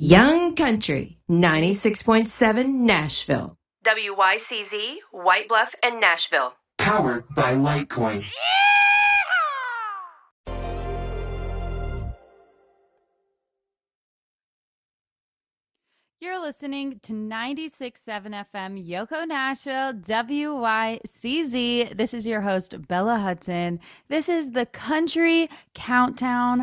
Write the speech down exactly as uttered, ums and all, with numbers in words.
Young Country, ninety-six point seven Nashville. W Y C Z, White Bluff, and Nashville. Powered by Litecoin. You're listening to ninety-six point seven F M, Yoko Nashville, W Y C Z. This is your host, Bella Hudson. This is the Country Countdown